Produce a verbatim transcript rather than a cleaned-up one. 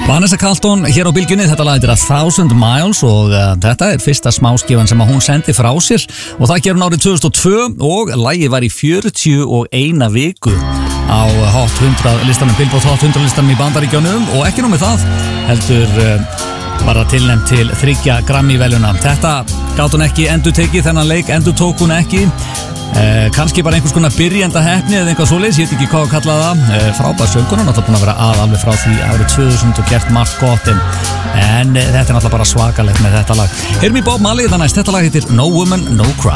Vanessa Carlton hér á bylgjunni, þetta lag heitir A Thousand Miles og uh, þetta er fyrsta smáskifan sem að hún sendi frá sér og það gerir hún árið tvö þúsund og tvö og lagið var í fjörutíu og eina viku á Hot hundrað listanum, Billboard Hot hundrað listanum í Bandaríkjunum og ekki nóg með það heldur uh, var það tilnefnt til þriggja Grammy-verðlauna. Þetta gátt hún ekki endurtekið, þennan leik endurtók hún ekki. Eh, kannski bara einhvers konar byrjenda heppni eða einhvað svoleiðis, ég veit ekki hvað að kalla það. eh, frábær sönguna, náttúrulega búin að vera að alveg frá því árið tvö þúsund og gert margt gott en, en eh, þetta er náttúrulega bara svakalegt með þetta lag. Heyrum í Bob Marley, þannig að þetta lag heitir No Woman No Cry.